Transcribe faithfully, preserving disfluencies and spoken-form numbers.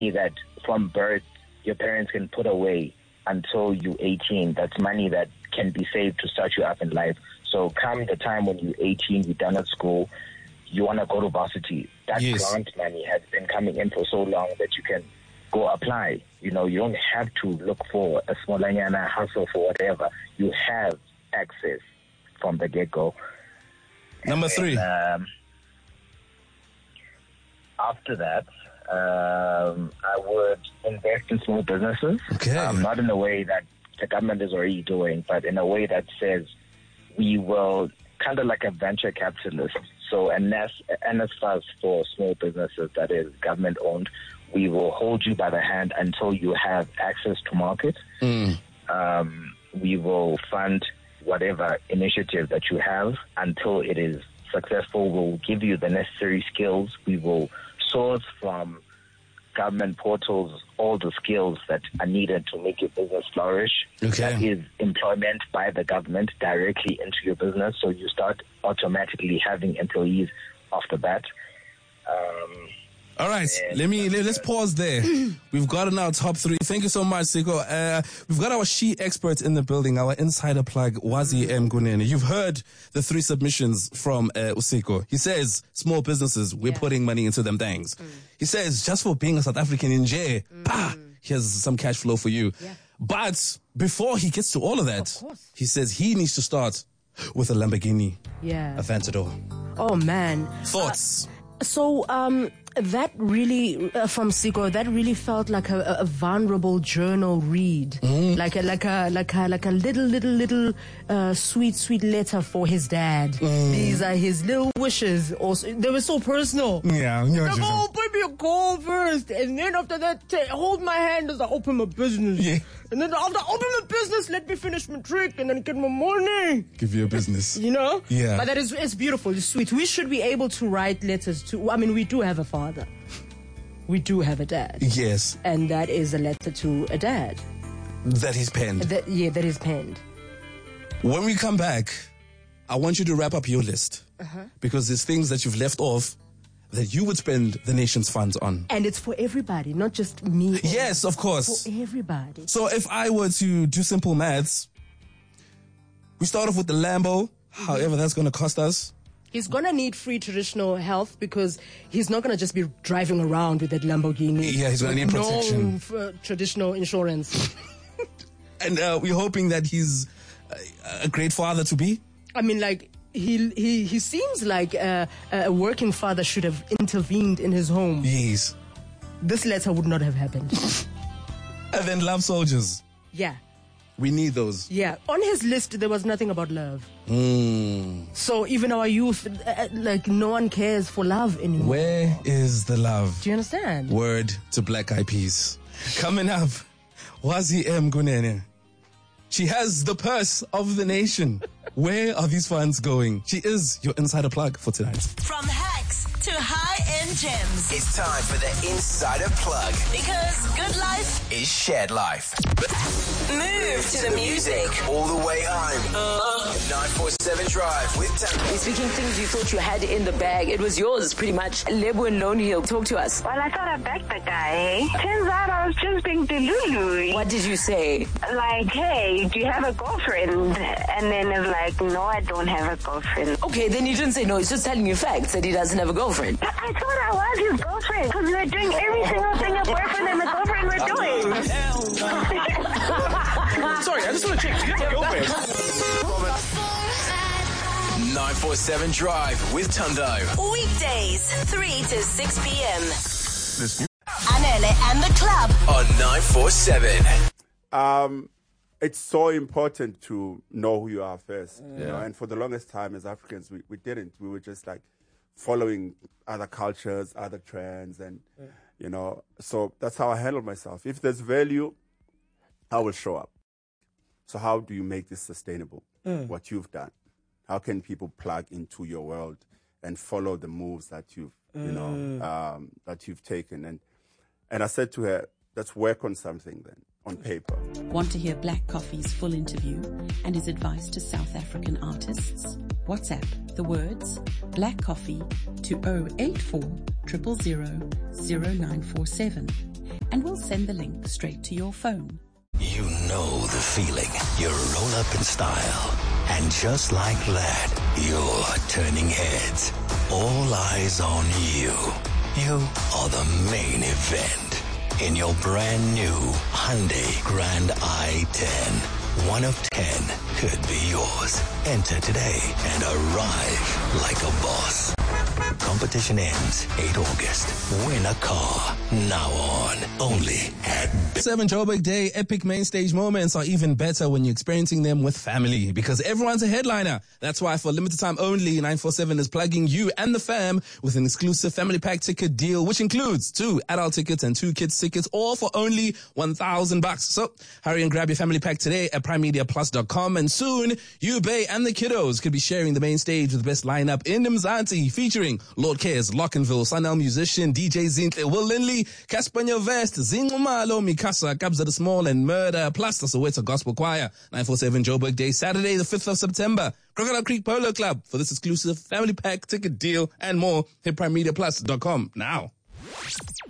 that from birth your parents can put away until you're eighteen. That's money that can be saved to start you up in life. So come the time when you're eighteen, you're done at school, you want to go to varsity. That Yes. grant money has been coming in for so long that you can go apply. You know, you don't have to look for a small hustle for whatever. You have access from the get-go. Number And three. then, um, after that, um, I would invest in small businesses. Okay. Um, not in a way that the government is already doing, but in a way that says we will, kind of like a venture capitalist. So N S F A S for small businesses that is government owned, we will hold you by the hand until you have access to market. Mm. Um, we will fund whatever initiative that you have until it is successful. We'll give you the necessary skills. We will source from government portals all the skills that are needed to make your business flourish. Okay. That is employment by the government directly into your business. So you start automatically having employees off the bat. Um, All right, let me let, let's pause there. We've gotten our top three. Thank you so much, Siko. Uh, we've got our she experts in the building. Our insider plug, Wazi M Gunene. You've heard the three submissions from uh, Usiko. He says small businesses, we're Yeah. putting money into them things. Mm. He says just for being a South African in jail, Mm. bah, here's some cash flow for you. Yeah. But before he gets to all of that, Of course. he says he needs to start with a Lamborghini Yeah. Aventador. Oh man. Thoughts? So um, that really, uh, from Siko, that really felt like a, a vulnerable journal read, like a like a like a like a little little little uh, sweet sweet letter for his dad. These are his little wishes. Also, they were so personal. Yeah, Like, oh, baby, a call first, and then after that, t- hold my hand as I open my business. Yeah. And then after I open my business, let me finish my trick, and then get my money. Give you a business. You know? Yeah. But that is, it's beautiful, it's sweet. We should be able to write letters to, I mean, we do have a father. We do have a dad. Yes, And that is a letter to a dad. that he's penned. That, yeah, that is penned. When we come back, I want you to wrap up your list. Uh-huh. Because there's things that you've left off that you would spend the nation's funds on. And it's for everybody, not just me. Yes, of course. For everybody. So if I were to do simple maths, we start off with the Lambo, however that's going to cost us. He's going to need free traditional health because he's not going to just be driving around with that Lamborghini. Yeah, he's gonna need protection. No f- uh, traditional insurance. And uh, we're hoping that he's a, a great father to be. I mean, like, he he he seems like a, a working father should have intervened in his home. Yes. This letter would not have happened. And then love soldiers. Yeah. We need those. Yeah. On his list, there was nothing about love. Mm. So even our youth, uh, like, no one cares for love anymore. Where is the love? Do you understand? Word to Black Eyed Peas. Coming up, Wazi M Gunene. She has the purse of the nation. Where are these funds going? She is your insider plug for tonight. From hacks to high-end gems. It's time for the Insider Plug. Because good life, Is shared life. move to the music. All the way home. nine four seven Drive with Tando. Speaking things you thought you had in the bag, it was yours pretty much. Lebo and Lone Hill, talk to us. Well, I thought I backed the guy. Turns out I was just being delulu. What did you say? Like, hey, do you have a girlfriend? And then it's like, no, I don't have a girlfriend. Okay, then you didn't say no. He's just telling you facts that he doesn't have a girlfriend. But I thought I was his girlfriend because we were doing every single thing a boyfriend and a girlfriend were doing. Sorry, I just want to check. Do you have a girlfriend? nine four seven Drive with Tando. Weekdays, three to six p.m. Anele and the club. On nine four seven. Um, it's so important to know who you are first. You know, and for the longest time as Africans, we, we didn't. We were just like following other cultures, other trends, and, you know, so that's how I handle myself. If there's value, I will show up. So how do you make this sustainable? What you've done. How can people plug into your world and follow the moves that you've, you know, um, that you've taken? And and I said to her, let's work on something then. on paper. Want to hear Black Coffee's full interview and his advice to South African artists? WhatsApp the words Black Coffee to oh eight four, zero zero zero, zero nine four seven and we'll send the link straight to your phone. You know the feeling. You roll up in style. And just like that, you're turning heads. All eyes on you. You are the main event in your brand new Hyundai Grand i ten. One of ten could be yours. Enter today and arrive like a boss. Competition ends eighth of August. Win a car now on only at seven Joburg Day. Epic main stage moments are even better when you're experiencing them with family because everyone's a headliner. That's why for limited time only, nine four seven is plugging you and the fam with an exclusive family pack ticket deal, which includes two adult tickets and two kids tickets, all for only one thousand bucks. So hurry and grab your family pack today at prime media plus dot com, and soon you, Bay, and the kiddos could be sharing the main stage with the best lineup in Mzansi, featuring Lord Cares, Lockenville, Sunel Musician, D J Zintle, Will Lindley, Casper Vest, Zingumalo, Mikasa, Kabza the Small, and Murder, plus the Soweto Gospel Choir. nine four seven Joburg Day, Saturday, the fifth of September. Crocodile Creek Polo Club for this exclusive family pack ticket deal and more. Hit prime media plus dot com now.